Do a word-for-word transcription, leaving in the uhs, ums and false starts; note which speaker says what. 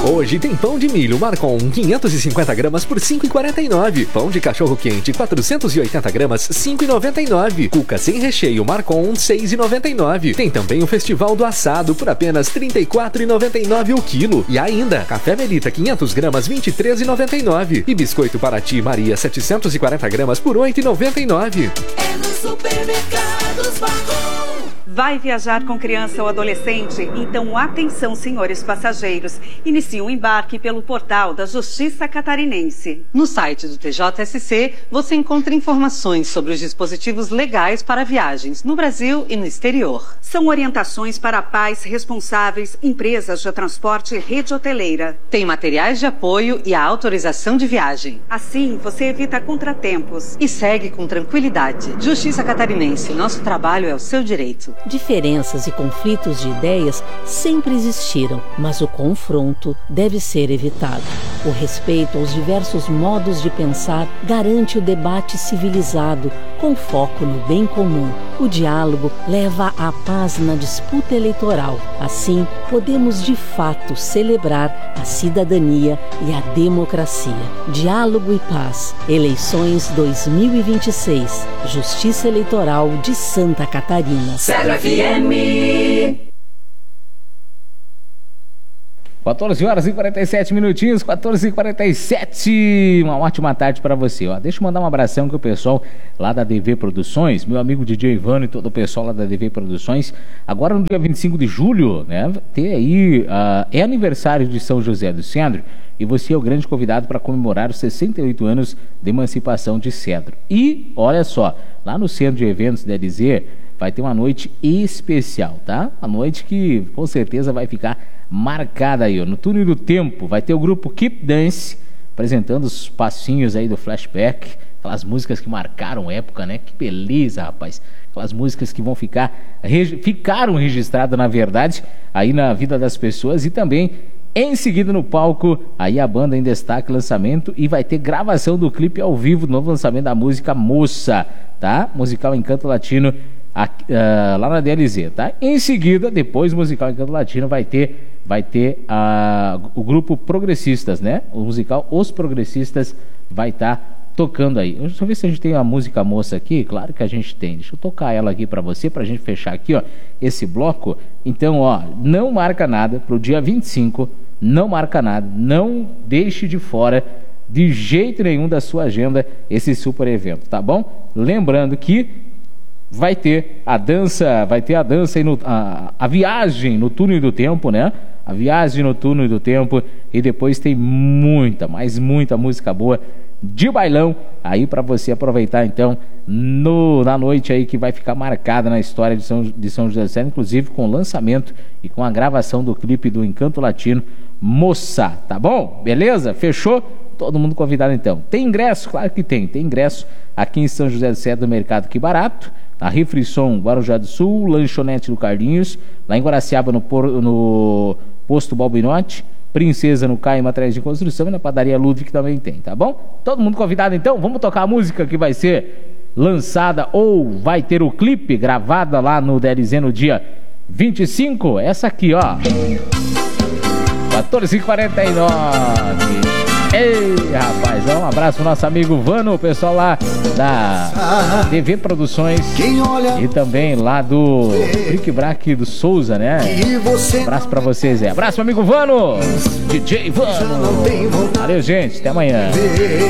Speaker 1: Hoje tem pão de milho Marcon quinhentos e cinquenta gramas por cinco reais e quarenta e nove centavos. Pão de cachorro quente quatrocentos e oitenta gramas cinco reais e noventa e nove centavos. Cuca sem recheio Marcon seis reais e noventa e nove centavos. Tem também o Festival do Assado por apenas trinta e quatro reais e noventa e nove centavos o quilo. E ainda café Melita quinhentas gramas vinte e três reais e noventa e nove centavos. E biscoito Paraty Maria setecentas e quarenta gramas por oito reais e noventa e nove centavos.
Speaker 2: É no Supermercados Marcon.
Speaker 3: Vai viajar com criança ou adolescente? Então atenção, senhores passageiros. Inicie o embarque pelo portal da Justiça Catarinense.
Speaker 4: No site do T J S C, você encontra informações sobre os dispositivos legais para viagens no Brasil e no exterior.
Speaker 3: São orientações para pais responsáveis, empresas de transporte e rede hoteleira.
Speaker 4: Tem materiais de apoio e a autorização de viagem.
Speaker 3: Assim, você evita contratempos.
Speaker 4: E segue com tranquilidade. Justiça Catarinense, nosso trabalho é o seu direito.
Speaker 5: Diferenças e conflitos de ideias sempre existiram, mas o confronto deve ser evitado. O respeito aos diversos modos de pensar garante o debate civilizado, com foco no bem comum. O diálogo leva à paz na disputa eleitoral. Assim, podemos de fato celebrar a cidadania e a democracia. Diálogo e paz. Eleições dois mil e vinte e seis. Justiça Eleitoral de Santa Catarina.
Speaker 2: F M.
Speaker 6: quatorze horas e quarenta e sete minutinhos, quatorze e quarenta e sete. Uma ótima tarde para você. Ó, deixa eu mandar um abração com o pessoal lá da D V Produções, meu amigo D J Ivano e todo o pessoal lá da D V Produções. Agora no dia vinte e cinco de julho, né, tem aí, uh, é aniversário de São José do Cedro e você é o grande convidado para comemorar os sessenta e oito anos de emancipação de Cedro. E, olha só, lá no Centro de Eventos da L Z vai ter uma noite especial, tá? Uma noite que com certeza vai ficar marcada aí, ó. No Túnel do Tempo vai ter o grupo Keep Dance apresentando os passinhos aí do flashback, aquelas músicas que marcaram época, né? Que beleza, rapaz. Aquelas músicas que vão ficar, regi- ficaram registradas, na verdade, aí na vida das pessoas. E também, em seguida no palco, aí a banda em destaque, lançamento, e vai ter gravação do clipe ao vivo, novo lançamento da música Moça, tá? Musical Encanto Latino, aqui, uh, lá na D L Z, tá? Em seguida, depois do musical Encanto Latino, vai ter vai ter uh, o grupo Progressistas, né? O musical Os Progressistas vai estar tá tocando aí. Deixa eu ver se a gente tem a música Moça aqui. Claro que a gente tem. Deixa eu tocar ela aqui pra você, pra gente fechar aqui, ó, esse bloco. Então, ó, não marca nada pro dia vinte e cinco, não marca nada, não deixe de fora de jeito nenhum da sua agenda esse super evento, tá bom? Lembrando que vai ter a dança, vai ter a dança e no, a, a viagem no túnel do tempo, né? A viagem no túnel do tempo, e depois tem muita, mas muita música boa de bailão aí para você aproveitar, então, no, na noite aí que vai ficar marcada na história de São, de São José do Cedro, inclusive com o lançamento e com a gravação do clipe do Encanto Latino Moça, tá bom? Beleza? Fechou? Todo mundo convidado então. Tem ingresso? Claro que tem. Tem ingresso aqui em São José do Cedro, no Mercado Que Barato, a Refrição Guarujá do Sul, Lanchonete do Carlinhos, lá em Guaraciaba no, por, no Posto Balbinotti, Princesa no Caio Materiais de Construção, e na Padaria Ludwig também tem, tá bom? Todo mundo convidado então. Vamos tocar a música que vai ser lançada ou vai ter o clipe gravada lá no D L Z no dia vinte e cinco. Essa aqui, ó, quatorze e quarenta e nove. Ei, rapaz, um abraço pro nosso amigo Vano, o pessoal lá da T V Produções e também lá do Bric Brac do Souza, né? Um abraço pra vocês, é. Abraço, meu amigo Vano, D J Vano. Valeu, gente, até amanhã.